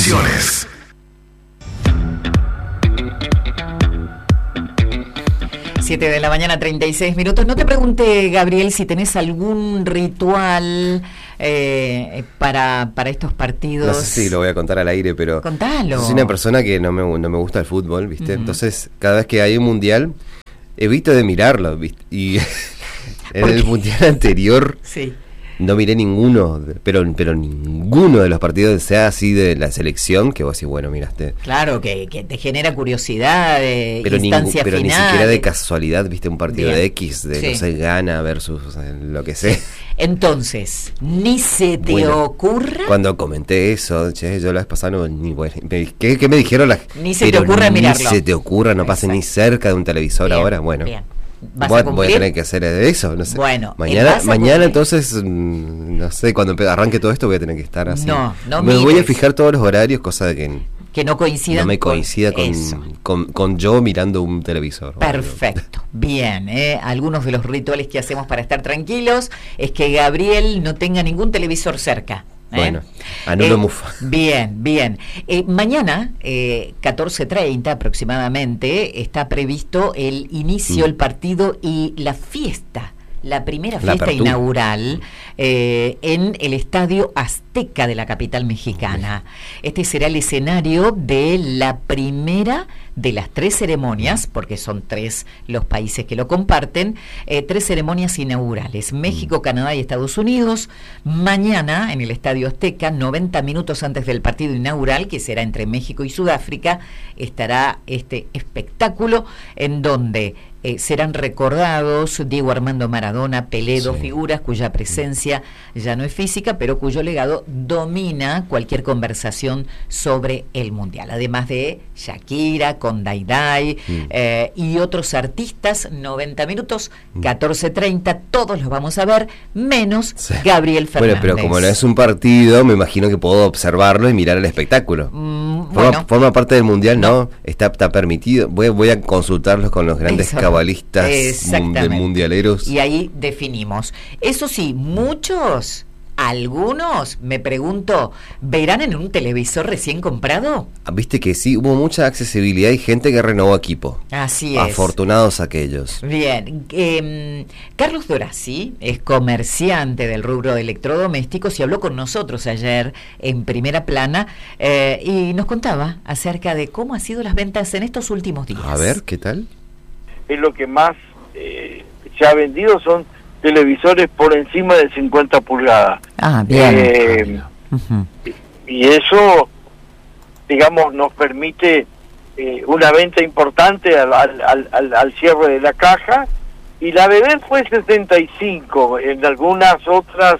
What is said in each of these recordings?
Misiones. Siete de la mañana, 36 minutos. No te pregunté, Gabriel, si tenés algún ritual para estos partidos. No sé si lo voy a contar al aire, pero... Contalo. Soy una persona que no me gusta el fútbol, ¿viste? Entonces, cada vez que hay un mundial, evito de mirarlo, ¿viste? Y en el mundial anterior... Sí. No miré ninguno, pero ninguno de los partidos, sea así de la selección, que vos decís, bueno, miraste. Claro, que te genera curiosidad, pero instancia pero final. Ni siquiera de casualidad, viste, un partido Bien. de X, de Sí. no sé, Ghana versus lo que sea. Entonces, ni se te Bueno, ocurra. Cuando comenté eso, che, yo la vez pasada ¿qué me dijeron? Ni se te ocurra mirarlo. Ni se te ocurra, no pase ni cerca de un televisor. Bien, ahora, bueno. bien. ¿Vas a Voy a tener que hacer eso, no sé. Bueno, mañana entonces, no sé, cuando arranque todo esto voy a tener que estar así. No me voy a mires. fijar todos los horarios, cosa de que no coincidan. no me coincida con yo mirando un televisor. Perfecto, bien. Algunos de los rituales que hacemos para estar tranquilos es que Gabriel no tenga ningún televisor cerca. Bueno, anulo mufa. Bien, bien. Mañana, 14:30 aproximadamente, está previsto el inicio, el partido y la fiesta. La primera fiesta inaugural en el Estadio Azteca de la capital mexicana. Este será el escenario de la primera de las 3 ceremonias, porque son 3 los países que lo comparten, 3 ceremonias inaugurales: México, Canadá y Estados Unidos. Mañana en el Estadio Azteca, 90 minutos antes del partido inaugural, que será entre México y Sudáfrica, estará este espectáculo en donde serán recordados Diego Armando Maradona, Pelé, dos figuras cuya presencia ya no es física, pero cuyo legado domina cualquier conversación sobre el Mundial. Además de Shakira, con Dai y otros artistas. 90 minutos, 14:30, todos los vamos a ver, menos Gabriel Fernández. Bueno, pero como no es un partido, me imagino que puedo observarlo y mirar el espectáculo. Forma parte del Mundial, ¿no? Está permitido. Voy a consultarlos con los grandes cabalistas mundialeros. Y ahí definimos. Eso sí, algunos, me pregunto, ¿verán en un televisor recién comprado? Viste que sí, hubo mucha accesibilidad y gente que renovó equipo. Así es. Afortunados aquellos. Bien. Carlos Dorazzi es comerciante del rubro de electrodomésticos y habló con nosotros ayer en Primera Plana y nos contaba acerca de cómo han sido las ventas en estos últimos días. A ver, ¿qué tal? Es lo que más se ha vendido, son televisores por encima de 50 pulgadas. Ah, bien. Y eso, digamos, nos permite una venta importante al cierre de la caja, y la bebé fue 65. En algunas otras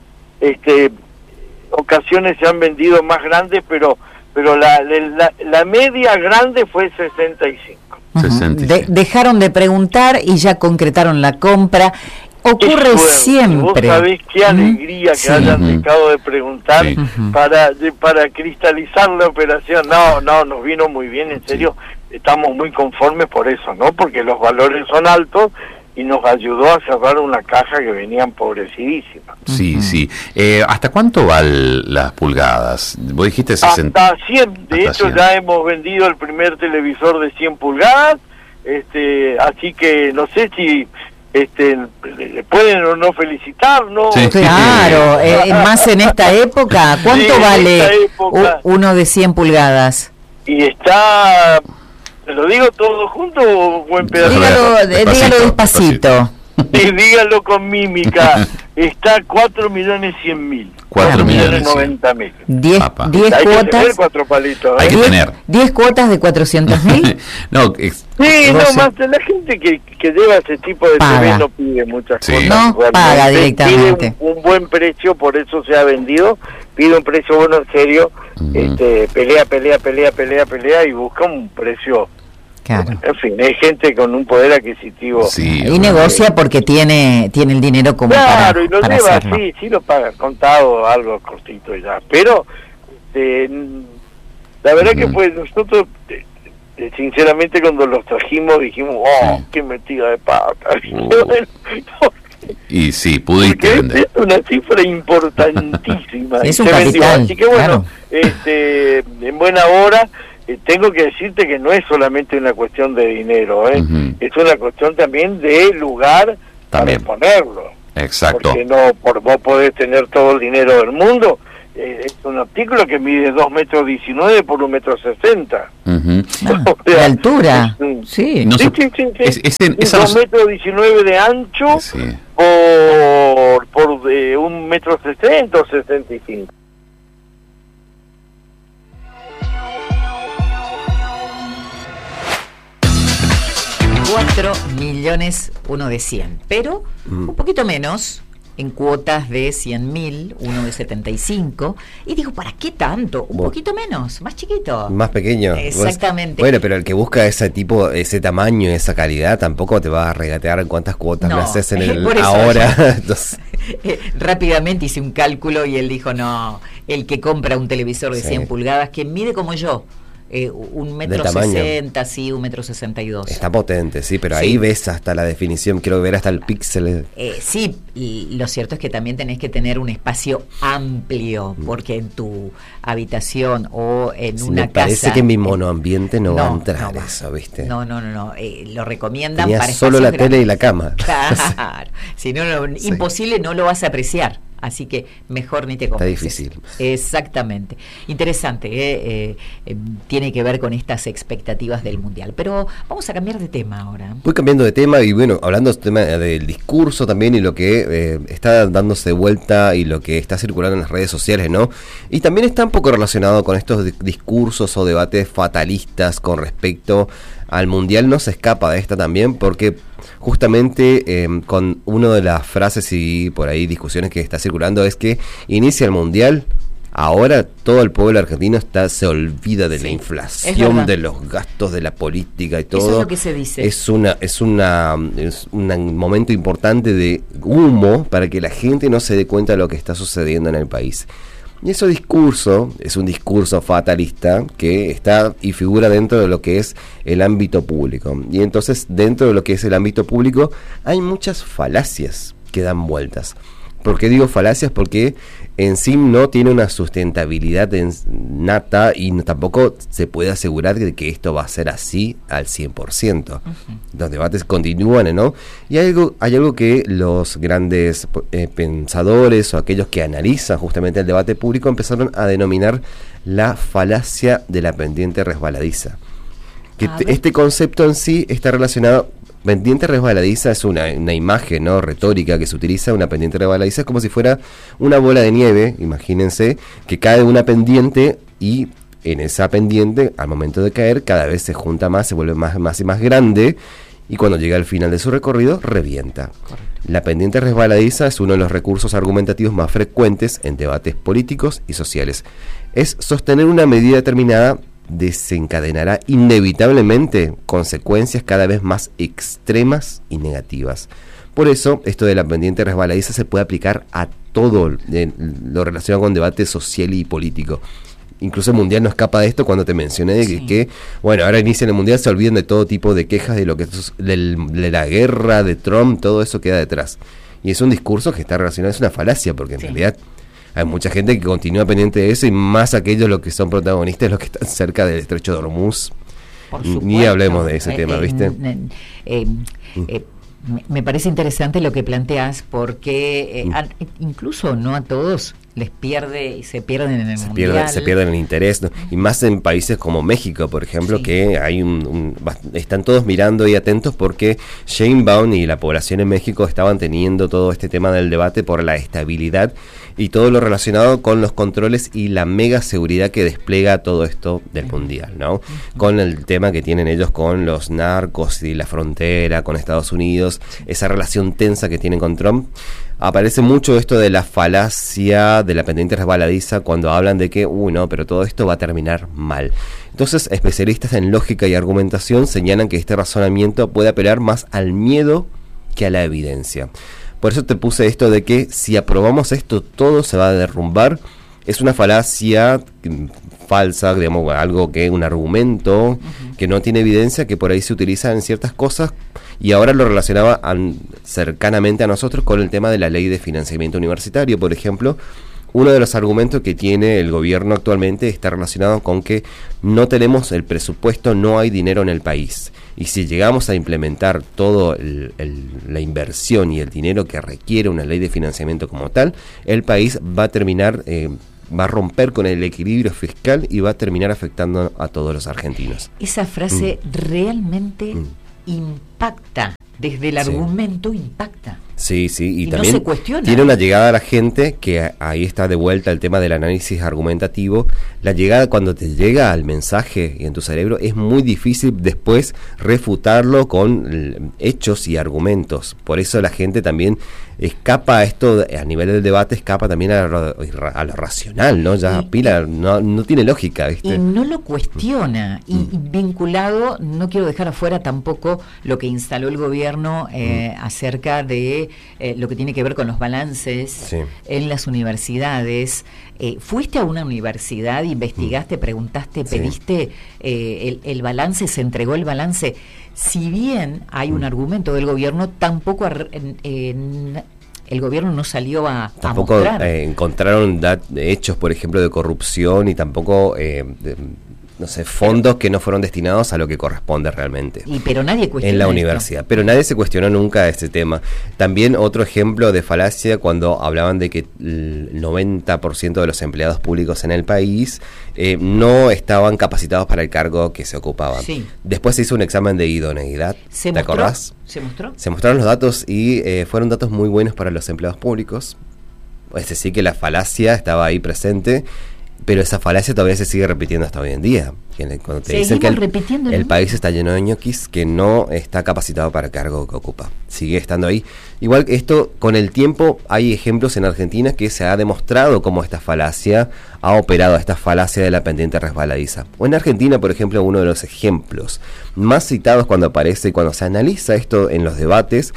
ocasiones se han vendido más grandes, pero la media grande fue 65. Dejaron de preguntar y ya concretaron la compra. Ocurre siempre. Vos sabés qué alegría que hayan dejado de preguntar para cristalizar la operación. No, nos vino muy bien, en serio. Estamos muy conformes por eso, ¿no? Porque los valores son altos y nos ayudó a cerrar una caja que venía empobrecidísima. Sí. ¿Hasta cuánto van las pulgadas? Vos dijiste 60. Hasta 100. De hecho, ya hemos vendido el primer televisor de 100 pulgadas. Así que no sé si le pueden o no felicitarnos. Sí. Claro, más en esta época. ¿Cuánto vale uno de 100 pulgadas? Y está... ¿Te lo digo todo junto o buen pedazo? Dígalo despacito. Dígalo con mímica. Está 4.100.000. 4.090.000. 10 cuotas. 4 palitos. Hay que tener 10 cuotas de 400.000. Más la gente que lleva ese tipo de TV no pide muchas cosas. No paga directamente. Pide un buen precio, por eso se ha vendido. Pide un precio bueno, en serio. Pelea y busca un precio. Claro. En fin, hay gente con un poder adquisitivo. Y negocia porque tiene el dinero como claro, y lo para lleva hacerlo. Sí lo paga contado, algo cortito ya. Pero la verdad que pues nosotros sinceramente cuando los trajimos dijimos, qué metida de pata. Y sí, pudiste vender. Es una cifra importantísima. Es un capital. Así que bueno, en buena hora, tengo que decirte que no es solamente una cuestión de dinero, Uh-huh. Es una cuestión también de lugar también para ponerlo. Exacto. Porque vos podés tener todo el dinero del mundo. Es un artículo que mide 2,19 m por 1,60 m. Uh-huh. De altura. Sí. No sí. Es 2,19 m de ancho, sí, por 1,60 m o 65 m. $4.000.000 uno de 100, pero un poquito menos en cuotas de 100.000, uno de 75, y digo, ¿para qué tanto? Un poquito menos, más chiquito. Más pequeño. Exactamente. Bueno, pero el que busca ese tipo, ese tamaño, esa calidad, tampoco te va a regatear en cuántas cuotas me haces en el ahora. Entonces... Rápidamente hice un cálculo y él dijo, no, el que compra un televisor de 100 pulgadas, que mide como yo, 1,60 m, sí, 1,62 m. Está potente, sí, pero ahí ves hasta la definición, quiero ver hasta el píxel. Sí, y lo cierto es que también tenés que tener un espacio amplio, porque en tu habitación o en una casa... Me parece que en mi monoambiente no va a entrar eso, ¿viste? No, lo recomiendan. Tenía para solo la grandes. Tele y la cama. Claro, si no, imposible, no lo vas a apreciar. Así que mejor ni te compres. Está difícil. Exactamente. Interesante, tiene que ver con estas expectativas del Mundial. Pero vamos a cambiar de tema ahora. Voy cambiando de tema y bueno, hablando del tema del discurso también y lo que está dándose vuelta y lo que está circulando en las redes sociales, ¿no? Y también está un poco relacionado con estos discursos o debates fatalistas con respecto al Mundial. No se escapa de esta también porque justamente con una de las frases y por ahí discusiones que está circulando es que inicia el Mundial, ahora todo el pueblo argentino se olvida de la inflación, de los gastos, de la política y todo. Eso es lo que se dice. Es un momento importante de humo para que la gente no se dé cuenta de lo que está sucediendo en el país. Y ese discurso es un discurso fatalista que está y figura dentro de lo que es el ámbito público. Y entonces dentro de lo que es el ámbito público hay muchas falacias que dan vueltas. ¿Por qué digo falacias? Porque en sí no tiene una sustentabilidad nata y tampoco se puede asegurar de que esto va a ser así al 100%. Uh-huh. Los debates continúan, ¿no? Y hay algo que los grandes pensadores o aquellos que analizan justamente el debate público empezaron a denominar la falacia de la pendiente resbaladiza. Que este concepto en sí está relacionado. Pendiente resbaladiza es una imagen, ¿no?, retórica que se utiliza. Una pendiente resbaladiza es como si fuera una bola de nieve, imagínense, que cae de una pendiente y en esa pendiente, al momento de caer, cada vez se junta más, se vuelve más y más grande y cuando llega al final de su recorrido, revienta. Correcto. La pendiente resbaladiza es uno de los recursos argumentativos más frecuentes en debates políticos y sociales. Es sostener una medida determinada desencadenará inevitablemente consecuencias cada vez más extremas y negativas. Por eso, esto de la pendiente resbaladiza se puede aplicar a todo lo relacionado con debate social y político. Incluso el Mundial no escapa de esto cuando te mencioné que bueno, ahora inician el Mundial, se olvidan de todo tipo de quejas de lo que de la guerra, de Trump, todo eso queda detrás. Y es un discurso que está relacionado, es una falacia, porque en realidad hay mucha gente que continúa pendiente de eso y más aquellos los que son protagonistas, los que están cerca del estrecho de Hormuz. Ni hablemos de ese tema, ¿viste? Me parece interesante lo que planteas porque incluso no a todos les se pierden en el Mundial. Se pierden el interés, ¿no? Y más en países como México, por ejemplo, que hay están todos mirando y atentos porque Sheinbaum y la población en México estaban teniendo todo este tema del debate por la estabilidad y todo lo relacionado con los controles y la mega seguridad que despliega todo esto del Mundial, ¿no? Con el tema que tienen ellos con los narcos y la frontera con Estados Unidos, esa relación tensa que tienen con Trump. Aparece mucho esto de la falacia de la pendiente resbaladiza cuando hablan de que, no, pero todo esto va a terminar mal. Entonces, especialistas en lógica y argumentación señalan que este razonamiento puede apelar más al miedo que a la evidencia. Por eso te puse esto de que si aprobamos esto, todo se va a derrumbar. Es una falacia falsa, digamos, algo que un argumento que no tiene evidencia, que por ahí se utiliza en ciertas cosas, y ahora lo relacionaba cercanamente a nosotros con el tema de la ley de financiamiento universitario, por ejemplo. Uno de los argumentos que tiene el gobierno actualmente está relacionado con que no tenemos el presupuesto, no hay dinero en el país. Y si llegamos a implementar todo la inversión y el dinero que requiere una ley de financiamiento como tal, el país va a terminar, va a romper con el equilibrio fiscal y va a terminar afectando a todos los argentinos. Esa frase realmente impacta. Desde el argumento impacta. Sí, y también no se cuestiona. Tiene una llegada a la gente, que ahí está de vuelta el tema del análisis argumentativo. La llegada, cuando te llega al mensaje y en tu cerebro, es muy difícil después refutarlo con hechos y argumentos. Por eso la gente también escapa a esto, a nivel del debate, escapa también a lo racional, ¿no? Ya pila, no tiene lógica, ¿viste? Y no lo cuestiona. Y vinculado, no quiero dejar afuera tampoco lo que instaló el gobierno acerca de lo que tiene que ver con los balances en las universidades. ¿Fuiste a una universidad, investigaste, preguntaste, pediste el balance, se entregó el balance? Si bien hay un argumento del gobierno, tampoco el gobierno no salió a mostrar. Encontraron hechos, por ejemplo, de corrupción, y tampoco fondos que no fueron destinados a lo que corresponde realmente. Pero nadie cuestionó en la universidad. Pero nadie se cuestionó nunca este tema. También otro ejemplo de falacia, cuando hablaban de que el 90% de los empleados públicos en el país no estaban capacitados para el cargo que se ocupaban. Sí. Después se hizo un examen de idoneidad. ¿Te acordás? ¿Se mostró? Se mostraron los datos y fueron datos muy buenos para los empleados públicos. Es decir, que la falacia estaba ahí presente. Pero esa falacia todavía se sigue repitiendo hasta hoy en día. Cuando te dicen que el país está lleno de ñoquis, que no está capacitado para el cargo que ocupa. Sigue estando ahí. Igual que esto, con el tiempo, hay ejemplos en Argentina que se ha demostrado cómo esta falacia ha operado, esta falacia de la pendiente resbaladiza. O en Argentina, por ejemplo, uno de los ejemplos más citados cuando aparece, cuando se analiza esto en los debates,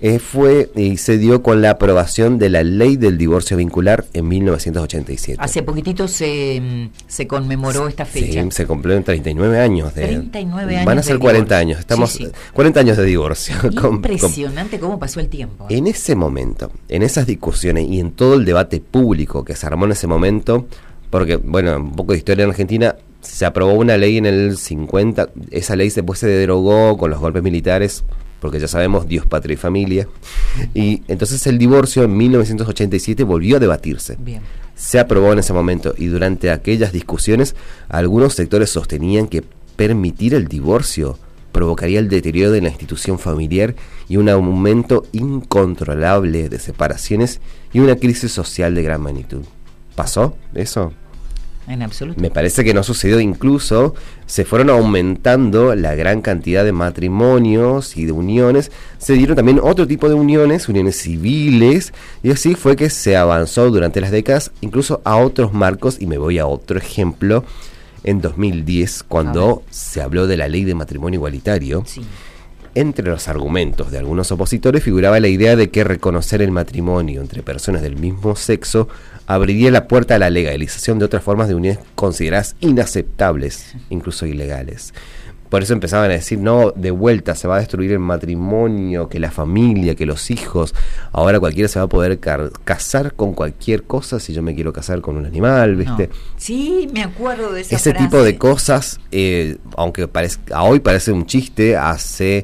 fue y se dio con la aprobación de la ley del divorcio vincular en 1987. Hace poquitito se conmemoró esta fecha. Sí, se cumplieron 39 años. 39 años. Van a ser 40 años. Estamos 40 años de divorcio. Impresionante cómo pasó el tiempo. En ese momento, en esas discusiones y en todo el debate público que se armó en ese momento, porque, bueno, un poco de historia en Argentina, se aprobó una ley en el 50, esa ley después se derogó con los golpes militares, porque ya sabemos, Dios, patria y familia. Y entonces el divorcio en 1987 volvió a debatirse. Bien. Se aprobó en ese momento, y durante aquellas discusiones algunos sectores sostenían que permitir el divorcio provocaría el deterioro de la institución familiar y un aumento incontrolable de separaciones y una crisis social de gran magnitud. ¿Pasó eso? En absoluto. Me parece que no sucedió. Incluso se fueron aumentando la gran cantidad de matrimonios y de uniones. Se dieron también otro tipo de uniones civiles, y así fue que se avanzó durante las décadas incluso a otros marcos. Y me voy a otro ejemplo. En 2010, cuando se habló de la ley de matrimonio igualitario, entre los argumentos de algunos opositores figuraba la idea de que reconocer el matrimonio entre personas del mismo sexo abriría la puerta a la legalización de otras formas de uniones consideradas inaceptables, incluso ilegales. Por eso empezaban a decir, no, de vuelta, se va a destruir el matrimonio, que la familia, que los hijos. Ahora cualquiera se va a poder casar con cualquier cosa, si yo me quiero casar con un animal, ¿viste? No. Sí, me acuerdo de esa frase. Ese tipo de cosas, aunque hoy parece un chiste, hace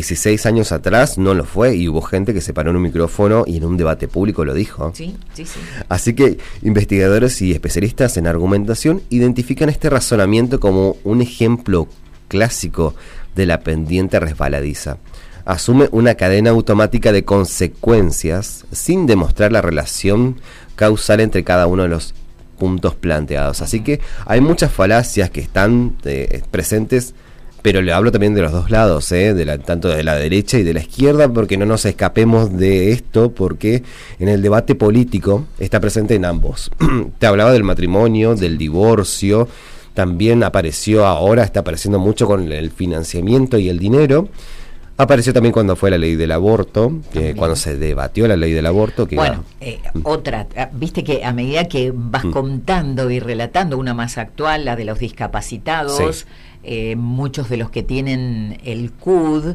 16 años atrás no lo fue, y hubo gente que se paró en un micrófono y en un debate público lo dijo. Sí. Así que investigadores y especialistas en argumentación identifican este razonamiento como un ejemplo clásico de la pendiente resbaladiza. Asume una cadena automática de consecuencias sin demostrar la relación causal entre cada uno de los puntos planteados. Así que hay muchas falacias que están presentes, pero le hablo también de los dos lados, tanto de la derecha y de la izquierda, porque no nos escapemos de esto, porque en el debate político está presente en ambos. Te hablaba del matrimonio, del divorcio. También está apareciendo mucho con el financiamiento y el dinero. Apareció también cuando fue la ley del aborto, cuando se debatió la ley del aborto. Bueno, otra, viste que a medida que vas contando y relatando una más actual, la de los discapacitados, muchos de los que tienen el CUD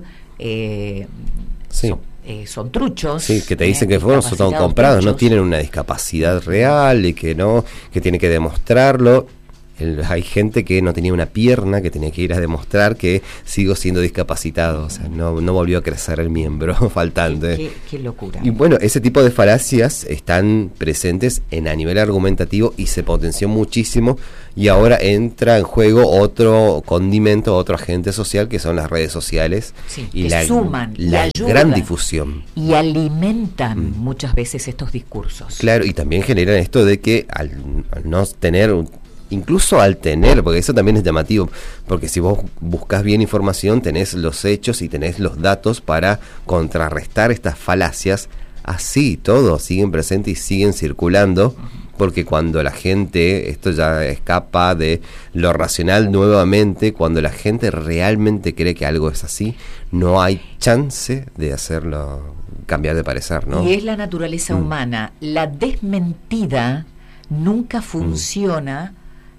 son truchos. Sí, que te dicen que son comprados, truchos. No tienen una discapacidad real y que tiene que demostrarlo. Hay gente que no tenía una pierna, que tenía que ir a demostrar que sigo siendo discapacitado, o sea, no volvió a crecer el miembro faltante. Qué locura. Y bueno, ese tipo de falacias están presentes a nivel argumentativo y se potenció muchísimo, y ahora entra en juego otro condimento, otro agente social, que son las redes sociales, y suman, la gran difusión. Y alimentan muchas veces estos discursos. Claro, y también generan esto de que al no tener... Incluso al tener, porque eso también es llamativo, porque si vos buscas bien información, tenés los hechos y tenés los datos para contrarrestar estas falacias, así todos siguen presentes y siguen circulando, porque cuando la gente, esto ya escapa de lo racional nuevamente, cuando la gente realmente cree que algo es así, no hay chance de hacerlo cambiar de parecer, ¿no? Y es la naturaleza humana, la desmentida nunca funciona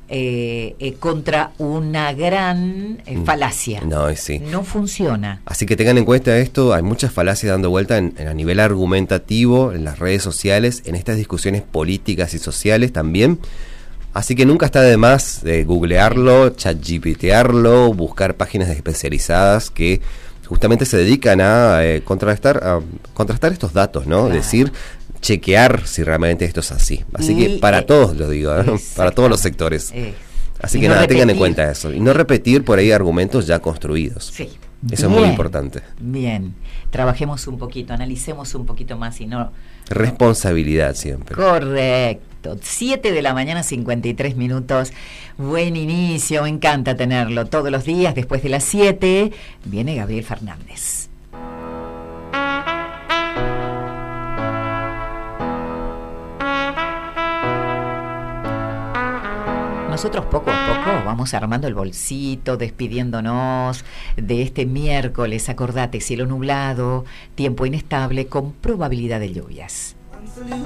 contra una gran falacia. No funciona. Así que tengan en cuenta esto, hay muchas falacias dando vuelta a nivel argumentativo, en las redes sociales, en estas discusiones políticas y sociales también. Así que nunca está de más googlearlo, chatGPTearlo, buscar páginas especializadas que justamente se dedican a contrastar estos datos, ¿no? Claro. Decir, chequear si realmente esto es así. Así que para todos lo digo, ¿no? Para todos los sectores. Así que nada, tengan en cuenta eso. Y no repetir por ahí argumentos ya construidos. Sí. Eso es muy importante. Bien. Trabajemos un poquito, analicemos un poquito más y no... Responsabilidad siempre. Correcto. 7 de la mañana, 53 minutos. Buen inicio, me encanta tenerlo. Todos los días, después de las 7, viene Gabriel Fernández. Nosotros poco a poco vamos armando el bolsito, despidiéndonos de este miércoles. Acordate, cielo nublado, tiempo inestable con probabilidad de lluvias.